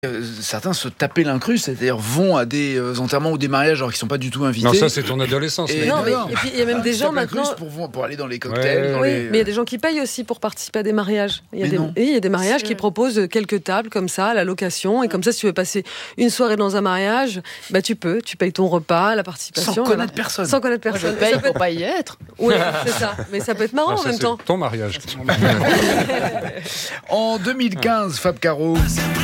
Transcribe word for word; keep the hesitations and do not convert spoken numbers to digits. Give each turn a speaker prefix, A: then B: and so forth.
A: Euh, certains se tapaient l'incruste, c'est-à-dire vont à des euh, enterrements ou des mariages alors qu'ils ne sont pas du tout invités.
B: Non, ça c'est ton adolescence.
A: Et,
B: mais...
C: non, mais,
A: non.
C: et puis il y a même
A: Ah,
C: des
A: ils
C: gens
A: tapent
C: maintenant.
A: l'incruste Pour, pour aller dans les cocktails.
B: Ouais.
A: Dans
C: Oui,
A: les...
C: mais il y a des gens qui payent aussi pour participer à des mariages. Il y a
A: Mais
C: des,
A: non.
C: oui, il y a des mariages
D: C'est
C: qui
D: vrai.
C: proposent quelques tables comme ça à la location. Et comme ça, si tu veux passer une soirée dans un mariage, bah tu peux. Tu payes ton repas, la participation.
A: Sans
C: voilà.
A: connaître personne.
C: Sans connaître
D: Moi, je
C: personne.
D: paye
C: Ça peut
D: pour pas y être.
C: être- Oui, c'est ça. Mais ça peut être marrant
B: Non,
C: en
B: ça,
C: même
B: c'est
C: temps.
B: ton mariage.
A: En deux mille quinze, Fab Caro.